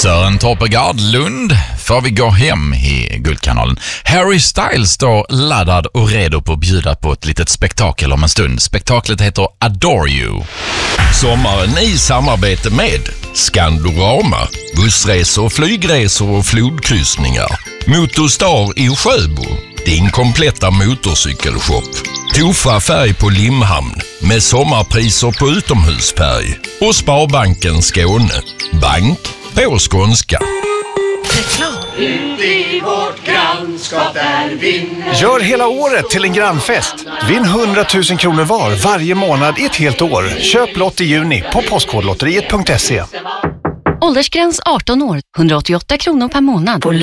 Sören Torpegard Lund får vi gå hem i Guldkanalen. Harry Styles står laddad och redo på att bjuda på ett litet spektakel om en stund. Spektaklet heter Adore You. Sommaren i samarbete med Skandorama, bussresor, flygresor och flodkryssningar. Motorstar i Sjöbo, din kompletta motorcykelshop. Tofa färg på Limhamn med sommarpriser på utomhusfärg. Och Sparbanken Skåne, bank på skånska. Ut i vårt grannskap där vinner. Gör hela året till en grannfest. Vinn 100 000 kronor var varje månad i ett helt år. Köp lott i juni på postkodlotteriet.se. Åldersgräns 18 år, 188 kronor per månad.